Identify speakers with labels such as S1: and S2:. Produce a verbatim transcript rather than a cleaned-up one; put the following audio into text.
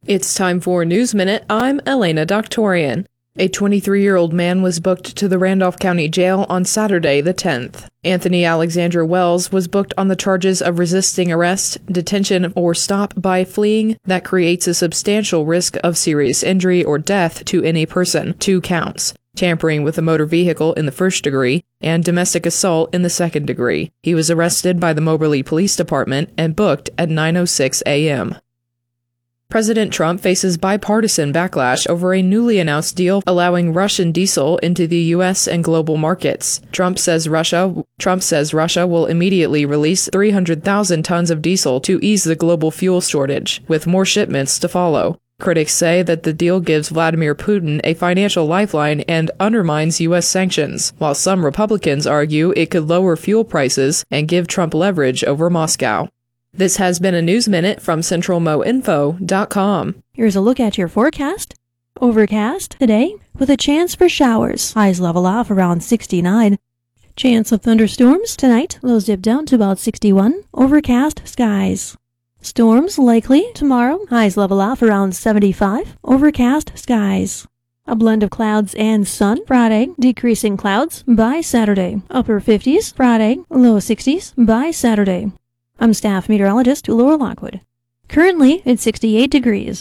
S1: It's time for News Minute. I'm Elena Doctorian. A twenty-three-year-old man was booked to the Randolph County Jail on Saturday the tenth. Anthony Alexander Wells was booked on the charges of resisting arrest, detention, or stop by fleeing that creates a substantial risk of serious injury or death to any person, two counts. Tampering with a motor vehicle in the first degree, and domestic assault in the second degree. He was arrested by the Moberly Police Department and booked at nine oh six a.m. President Trump faces bipartisan backlash over a newly announced deal allowing Russian diesel into the U S and global markets. Trump says Russia Trump says Russia will immediately release three hundred thousand tons of diesel to ease the global fuel shortage, with more shipments to follow. Critics say that the deal gives Vladimir Putin a financial lifeline and undermines U S sanctions, while some Republicans argue it could lower fuel prices and give Trump leverage over Moscow. This has been a News Minute from Central Mo Info dot com.
S2: Here's a look at your forecast. Overcast today with a chance for showers. Highs level off around sixty-nine. Chance of thunderstorms tonight. Lows dip down to about sixty-one. Overcast skies. Storms likely tomorrow. Highs level off around seventy-five. Overcast skies. A blend of clouds and sun. Friday, decreasing clouds by Saturday. Upper fifties. Friday, low sixties by Saturday. I'm staff meteorologist Laura Lockwood. Currently, it's sixty-eight degrees.